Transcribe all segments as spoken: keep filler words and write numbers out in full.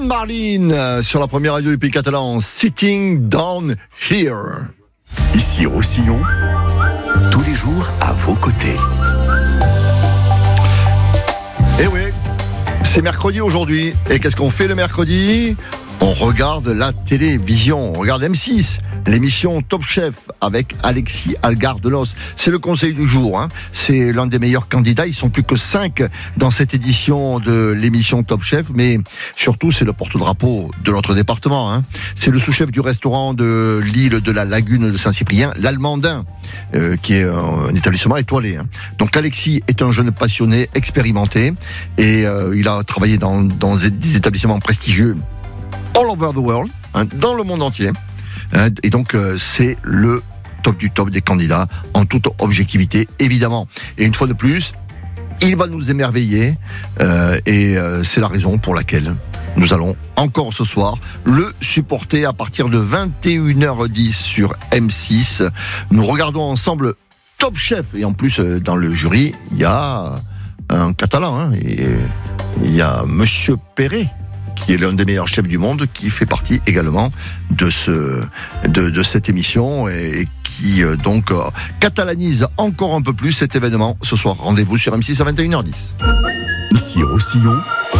Marlene euh, sur la première radio du pays catalan, Sitting Down Here. Ici Roussillon, tous les jours à vos côtés. Eh oui, c'est mercredi aujourd'hui. Et qu'est-ce qu'on fait le mercredi ? On regarde la télévision, on regarde M six, l'émission Top Chef avec Alexis Algardelos. C'est le conseil du jour, hein. C'est l'un des meilleurs candidats, ils sont plus que cinq dans cette édition de l'émission Top Chef, mais surtout c'est le porte-drapeau de notre département, hein. C'est le sous-chef du restaurant de l'île de la Lagune de Saint-Cyprien, l'Almandin, euh, qui est un établissement étoilé, hein. Donc Alexis est un jeune passionné, expérimenté, et euh, il a travaillé dans, dans des établissements prestigieux all over the world, hein, dans le monde entier. Hein, et donc, euh, c'est le top du top des candidats, en toute objectivité, évidemment. Et une fois de plus, il va nous émerveiller. Euh, et euh, c'est la raison pour laquelle nous allons, encore ce soir, le supporter à partir de vingt et une heures dix sur M six. Nous regardons ensemble Top Chef. Et en plus, euh, dans le jury, il y a un Catalan. Hein, et il y a Monsieur Perret, qui est l'un des meilleurs chefs du monde, qui fait partie également de ce de, de cette émission et qui euh, donc euh, catalanise encore un peu plus cet événement ce soir. Rendez-vous sur M six à vingt et une heures dix. Ici Roussillon,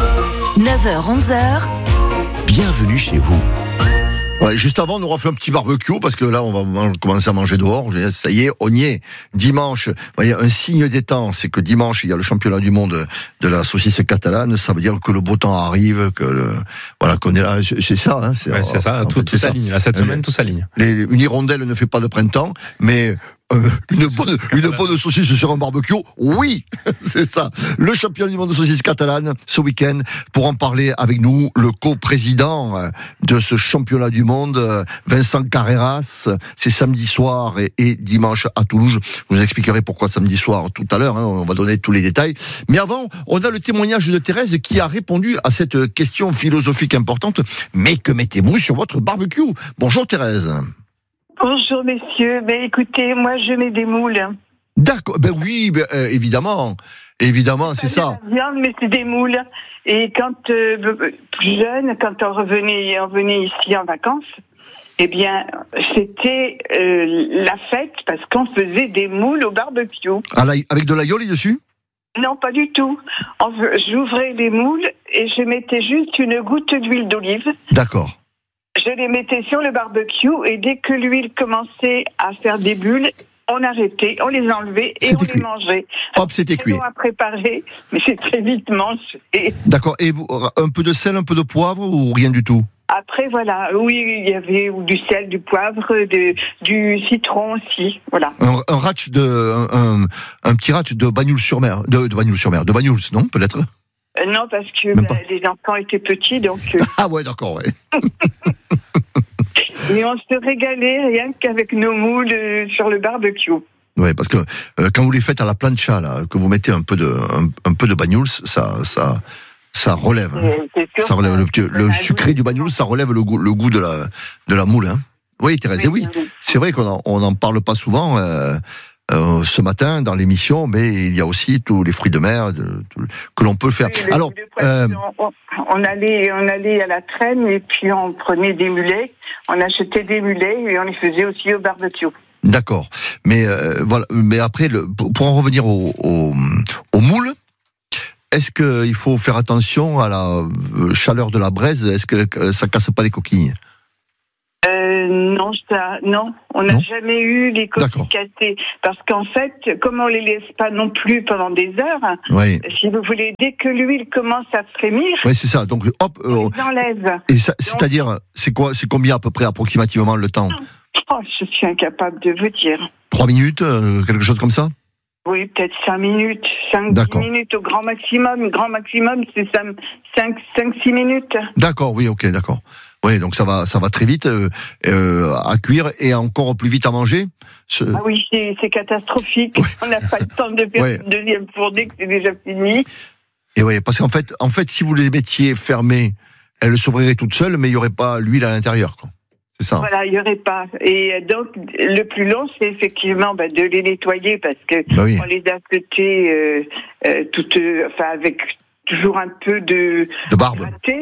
neuf heures onze heures. bienvenue chez vous. Ouais, juste avant, nous refait un petit barbecue parce que là, on va commencer à manger dehors. Ça y est, on y est. Dimanche, vous voyez, un signe des temps, c'est que dimanche, il y a le championnat du monde de la saucisse catalane. Ça veut dire que le beau temps arrive, que le, voilà, qu'on est là. C'est ça, hein. C'est, ouais, c'est ça. Tout, fait, tout s'aligne. Là, cette semaine, tout s'aligne. Les, une hirondelle ne fait pas de printemps, mais Euh, une bonne, une bonne saucisse sur un barbecue, oui, c'est ça. Le champion du monde de saucisse catalane ce week-end. Pour en parler avec nous, le co-président de ce championnat du monde, Vincent Carreras. C'est samedi soir et, et dimanche à Toulouse. Je vous expliquerai pourquoi samedi soir tout à l'heure, hein, on va donner tous les détails. Mais avant, on a le témoignage de Thérèse qui a répondu à cette question philosophique importante. Mais que mettez-vous sur votre barbecue ? Bonjour Thérèse. Bonjour messieurs, ben écoutez, moi je mets des moules. D'accord, ben oui, ben, euh, évidemment, évidemment, c'est ça. La viande, mais c'est des moules. Et quand euh, plus jeune, quand on revenait, on venait ici en vacances, eh bien, c'était euh, la fête parce qu'on faisait des moules au barbecue. À la, avec de l'aïoli dessus ? Non, pas du tout. On, j'ouvrais les moules et je mettais juste une goutte d'huile d'olive. D'accord. Je les mettais sur le barbecue et dès que l'huile commençait à faire des bulles, on arrêtait, on les enlevait et c'était on cuit. les mangeait. Hop, c'était cuit. C'est long à préparer, mais c'est très vite mangé. D'accord. Et vous, un peu de sel, un peu de poivre ou rien du tout ? Après, voilà. Oui, il y avait du sel, du poivre, de, du citron aussi. Voilà. Un, un ratch de, un, un, un petit ratch de Bagnoul-sur-Mer, de, de Bagnoul-sur-Mer, de Bagnouls, non, peut-être ? Euh, non, parce que bah, les enfants étaient petits, donc... Euh... ah ouais, d'accord, ouais. Mais on se régalait rien qu'avec nos moules euh, sur le barbecue. Oui, parce que euh, quand vous les faites à la plancha, là, que vous mettez un peu de, un, un peu de Bagnouls, ça, ça, ça relève. Hein. Ça relève le, le sucré du Bagnouls, ça relève le goût, le goût de la, de la moule. Hein. Oui, Thérèse, oui, oui. C'est vrai qu'on n'en parle pas souvent. Euh, Euh, ce matin dans l'émission, mais il y a aussi tous les fruits de mer de, tout, que l'on peut faire. Oui, alors, euh, on, on allait, on allait à la traîne et puis on prenait des mulets, on achetait des mulets et on les faisait aussi au barbecue. D'accord, mais euh, voilà. Mais après, le, pour en revenir au, au, au moule, est-ce qu'il faut faire attention à la chaleur de la braise ? Est-ce que ça casse pas les coquilles ? Euh, non, ça, non, on n'a jamais eu les coquilles cassées. Parce qu'en fait, comme on les laisse pas non plus pendant des heures, oui. Si vous voulez, dès que l'huile commence à frémir, oui, c'est ça. Donc, hop, on les enlève. Et ça, c'est-à-dire, c'est quoi, c'est combien à peu près approximativement le temps ? Oh, je suis incapable de vous dire. Trois minutes, euh, quelque chose comme ça ? Oui, peut-être cinq minutes, cinq, dix minutes au grand maximum. Grand maximum, c'est cinq, cinq, six minutes. D'accord, oui, ok, d'accord. Oui, donc ça va, ça va très vite euh, euh, à cuire et encore plus vite à manger. Ce... Ah oui, c'est, c'est catastrophique. Ouais. On n'a pas le temps de faire ouais. une deuxième fournée, que c'est déjà fini. Et oui, parce qu'en fait, en fait, si vous les mettiez fermées, elles s'ouvriraient toutes seules, mais il n'y aurait pas l'huile à l'intérieur, quoi. C'est ça. Voilà, il n'y aurait pas. Et donc, le plus long, c'est effectivement bah, de les nettoyer parce que bah oui. on les a feuilletés euh, euh, toutes, euh, enfin avec toujours un peu de de barbe. Gratté.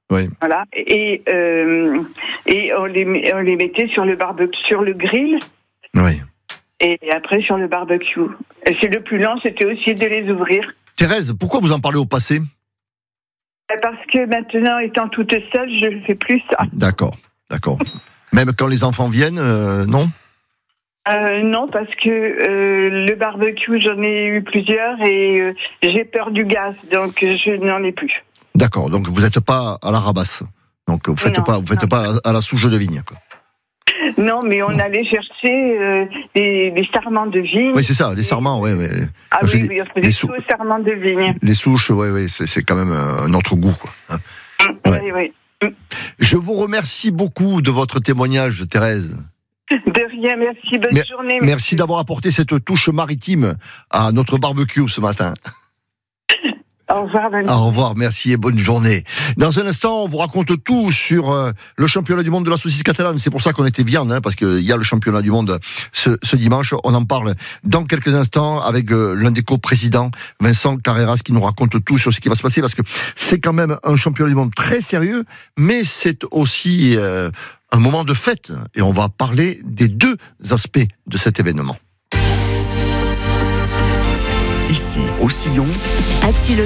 Oui. Voilà. Et, euh, et on, les, on les mettait sur le barbecue, sur le grill. Oui. Et après sur le barbecue. Et c'est le plus lent, c'était aussi de les ouvrir. Thérèse, pourquoi vous en parlez au passé ? Parce que maintenant, étant toute seule, je ne fais plus ça. D'accord, d'accord. Même quand les enfants viennent, euh, non ? Euh, non, parce que euh, le barbecue, j'en ai eu plusieurs et euh, j'ai peur du gaz, donc je n'en ai plus. D'accord, donc vous n'êtes pas à la rabasse. Donc vous faites Non, pas, vous faites non. pas à la, à la souche de vigne, quoi. Non, mais on allait chercher euh, les, les sarments de vigne. Oui, c'est ça, les sarments, ouais, ouais. Ah Quand je oui, dis oui, on les faisait sou- tout aux sarments de vigne. Les souches, ouais, ouais, c'est, c'est quand même un autre goût, quoi. Hein. Ouais. Oui, oui. Je vous remercie beaucoup de votre témoignage, Thérèse. De rien, merci, bonne Mer- journée. Merci d'avoir apporté cette touche maritime à notre barbecue ce matin. Au revoir, bonne Au revoir, merci et bonne journée. Dans un instant, on vous raconte tout sur euh, le championnat du monde de la saucisse catalane. C'est pour ça qu'on était viande, hein, parce qu'il y a le championnat du monde ce, ce dimanche. On en parle dans quelques instants avec euh, l'un des co-présidents, Vincent Carreras, qui nous raconte tout sur ce qui va se passer, parce que c'est quand même un championnat du monde très sérieux, mais c'est aussi euh, un moment de fête. Et on va parler des deux aspects de cet événement. Ici, au Sillon, Actu